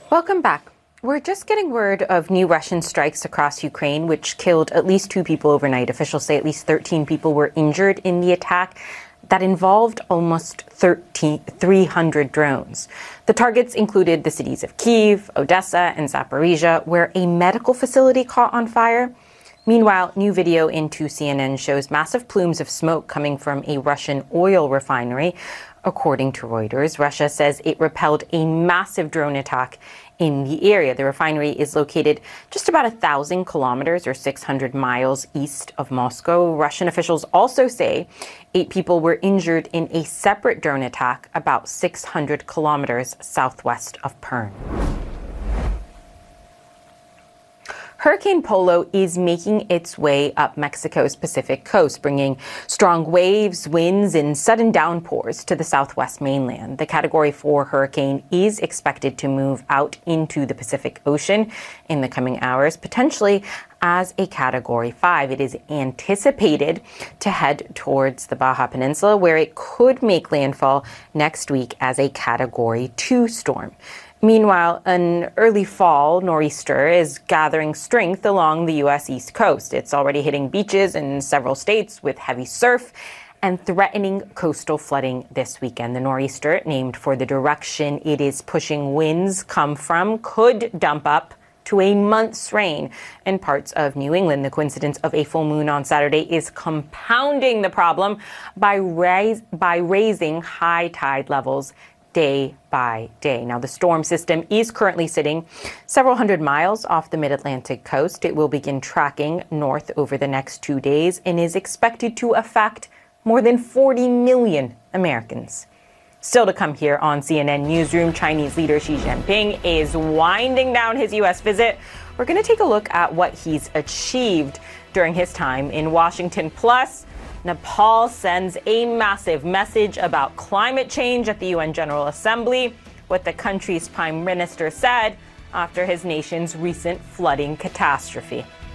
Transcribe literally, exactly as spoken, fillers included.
Welcome back. We're just getting word of new Russian strikes across Ukraine, which killed at least two people overnight. Officials say at least thirteen people were injured in the attack that involved almost three hundred drones. The targets included the cities of Kyiv, Odessa, and Zaporizhia, where a medical facility caught on fire. Meanwhile, new video into C N N shows massive plumes of smoke coming from a Russian oil refinery. According to Reuters, Russia says it repelled a massive drone attack in the area. The refinery is located just about a thousand kilometers or six hundred miles east of Moscow. Russian officials also say eight people were injured in a separate drone attack about six hundred kilometers southwest of Perm. Hurricane Polo is making its way up Mexico's Pacific coast, bringing strong waves, winds, and sudden downpours to the southwest mainland. The Category four hurricane is expected to move out into the Pacific Ocean in the coming hours, potentially as a Category five. It is anticipated to head towards the Baja Peninsula, where it could make landfall next week as a Category two storm. Meanwhile, an early fall nor'easter is gathering strength along the U S East Coast. It's already hitting beaches in several states with heavy surf and threatening coastal flooding this weekend. The nor'easter, named for the direction it is pushing winds come from, could dump up to a month's rain in parts of New England. The coincidence of a full moon on Saturday is compounding the problem by, rise, by raising high tide levels day by day. Now, the storm system is currently sitting several hundred miles off the mid-Atlantic coast. It will begin tracking north over the next two days and is expected to affect more than forty million Americans. Still to come here on C N N Newsroom, Chinese leader Xi Jinping is winding down his U S visit. We're going to take a look at what he's achieved during his time in Washington. Plus, Nepal sends a massive message about climate change at the U N General Assembly, what the country's prime minister said after his nation's recent flooding catastrophe.